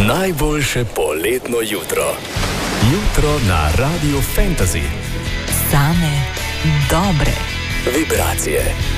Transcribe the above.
Najboljše poletno jutro. Jutro na Radio Fantasy. Same dobre vibracije.